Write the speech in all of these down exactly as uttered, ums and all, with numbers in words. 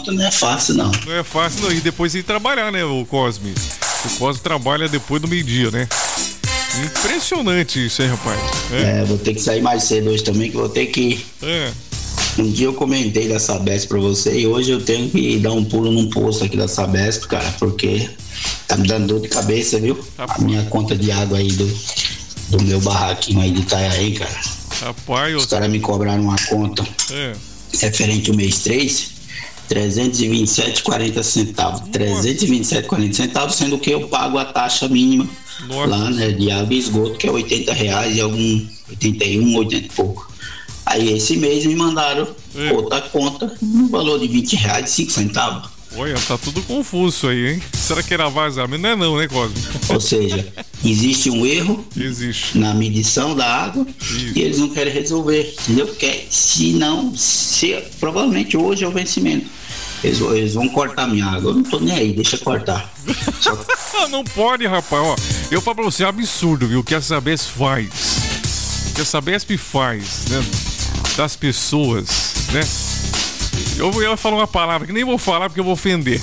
conta não é fácil, não. Não é fácil, não. E depois ir trabalhar, né, o Cosme? O Cosme trabalha depois do meio-dia, né? Impressionante isso, hein, rapaz? É, é vou ter que sair mais cedo hoje também, que vou ter que... É. Um dia eu comentei da Sabesp pra você e hoje eu tenho que dar um pulo num posto aqui da Sabesp, cara, porque tá me dando dor de cabeça, viu? Tá, a minha conta de água aí do, do meu barraquinho aí de Itanhaém, cara. Rapaz, os caras me cobraram uma conta é. referente ao mês três, trezentos e vinte e sete reais e quarenta centavos. Nossa. trezentos e vinte e sete reais e quarenta centavos, sendo que eu pago a taxa mínima. Nossa. Lá, né, de água e esgoto, que é oitenta reais e algum, oitenta e um, oitenta e pouco. Aí esse mês me mandaram é. outra conta no valor de vinte reais e cinco centavos. Olha, tá tudo confuso aí, hein? Será que era vazamento? Não é não, né, Cosme? Ou seja, existe um erro existe. na medição da água. Isso. E eles não querem resolver, entendeu? Porque se não, se, provavelmente hoje é o vencimento. Eles, eles vão cortar minha água. Eu não tô nem aí, deixa cortar. Só... Não pode, rapaz. Ó, eu falo pra você, é absurdo, viu? O que a Sabesp faz. O que a Sabesp faz, né? Das pessoas, né? Eu ia falar uma palavra que nem vou falar porque eu vou ofender.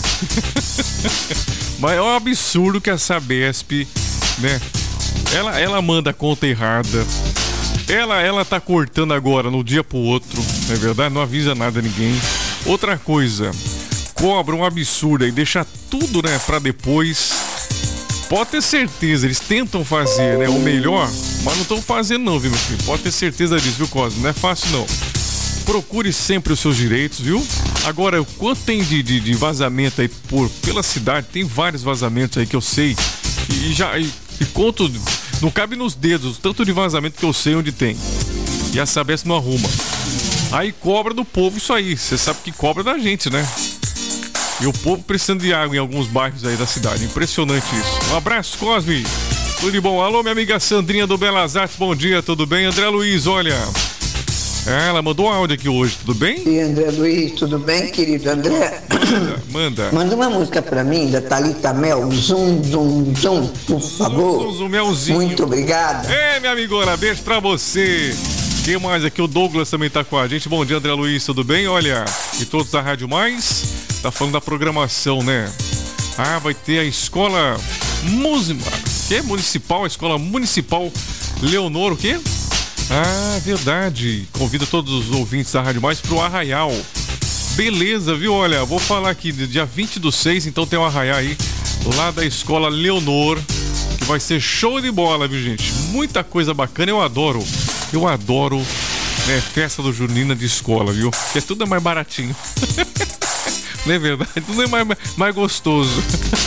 Mas é um absurdo que a Sabesp, né? Ela, ela manda a conta errada. Ela, ela tá cortando agora no dia pro outro, não é verdade? Não avisa nada a ninguém. Outra coisa, cobra um absurdo e deixa tudo, né, pra depois. Pode ter certeza, eles tentam fazer, né, o melhor, mas não estão fazendo não, viu, meu filho? Pode ter certeza disso, viu, Cosme? Não é fácil não. Procure sempre os seus direitos, viu? Agora, o quanto tem de, de, de vazamento aí por, pela cidade, tem vários vazamentos aí que eu sei. E, e já, e, e conto, não cabe nos dedos, tanto de vazamento que eu sei onde tem. E a Sabesp não arruma. Aí cobra do povo isso aí, você sabe que cobra da gente, né? E o povo precisando de água em alguns bairros aí da cidade, impressionante isso. Um abraço, Cosme, tudo de bom? Alô, minha amiga Sandrinha do Belas Artes, bom dia, tudo bem? André Luiz, olha, ela mandou um áudio aqui hoje, tudo bem? E André Luiz, tudo bem, querido André? Manda, manda. Manda uma música pra mim, da Thalita Mel, zum, zum, zum, por favor. Zum, zum, zum, melzinho. Muito obrigada. É, minha amigona, beijo pra você. Quem mais aqui? O Douglas também tá com a gente. Bom dia, André Luiz, tudo bem? Olha, e todos da Rádio Mais, tá falando da programação, né? Ah, vai ter a escola Música, que é municipal, a escola municipal Leonor, o quê? Ah, verdade. Convido todos os ouvintes da Rádio Mais pro Arraial. Beleza, viu? Olha, vou falar aqui, dia vinte do seis, então tem um arraial aí, lá da escola Leonor, que vai ser show de bola, viu, gente? Muita coisa bacana, eu adoro. Eu adoro, né, festa do junina de escola, viu? Porque tudo é mais baratinho. Não é verdade? Tudo é mais, mais gostoso.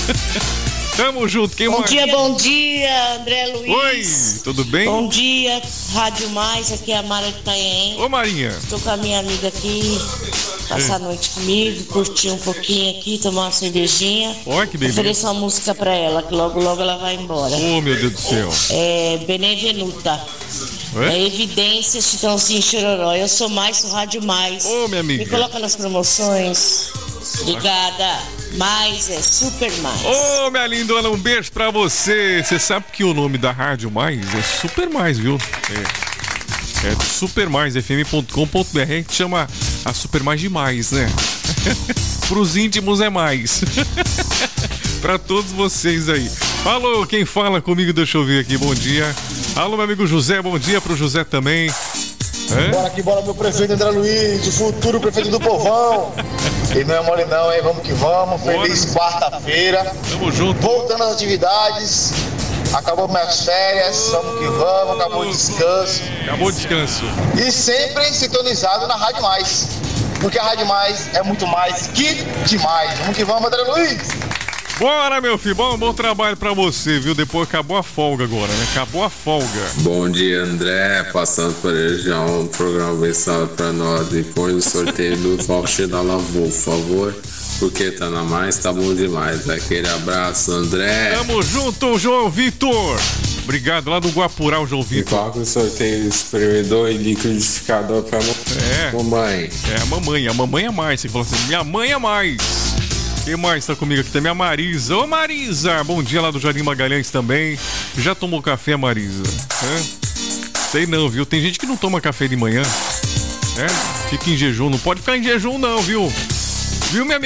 Tamo junto, quem Bom mais? dia, bom dia, André Luiz. Oi, tudo bem? Bom dia, Rádio Mais, aqui é a Mara de Itanhaém. Ô, Marinha. Estou com a minha amiga aqui, passar a noite comigo, curtir um pouquinho aqui, tomar uma cervejinha. Olha que beleza. Ofereço uma música pra ela, que logo, logo ela vai embora. Ô, meu Deus do céu. É Benevenuta. É, é Evidência, Chitãozinho Chororó. Eu sou mais, sou Rádio Mais. Ô, minha amiga. Me coloca nas promoções. Obrigada. Mais é Super Mais. Ô, minha lindona, um beijo pra você. Você sabe que o nome da Rádio Mais é Super Mais, viu? É, é Super Mais, F M ponto com ponto B R. A gente chama a Super Mais de mais, né? Pros íntimos é mais. Pra todos vocês aí. Alô, quem fala comigo, deixa eu ver aqui, bom dia. Alô, meu amigo José, bom dia pro José também. É? Bora aqui, bora, meu prefeito André Luiz, o futuro prefeito do povão. E não é mole não, hein? Vamos que vamos. Bora. Feliz quarta-feira. Tamo junto. Voltando às atividades. Acabou minhas férias, vamos que vamos, acabou o descanso. Acabou o descanso. E sempre sintonizado na Rádio Mais. Porque a Rádio Mais é muito mais que demais. Vamos que vamos, André Luiz. Bora, meu filho, bom, bom trabalho pra você, viu? Depois acabou a folga agora, né? Acabou a folga. Bom dia, André, passando por região, um programa abençoado pra nós. E põe o sorteio do voucher da Lavô, por favor, porque tá na Mais, tá bom demais. Aquele abraço, André. Tamo junto, João Vitor. Obrigado, lá do Guapurá, o João Vitor. E coloca o sorteio de espremedor e liquidificador pra é. mamãe. É, a mamãe, a mamãe é mais. Você falou assim, minha mãe é mais. Quem mais tá comigo aqui também? A Marisa. Ô, Marisa! Bom dia lá do Jardim Magalhães também. Já tomou café, Marisa? É? Sei não, viu? Tem gente que não toma café de manhã. É? Fica em jejum. Não pode ficar em jejum não, viu? Viu, minha amiga?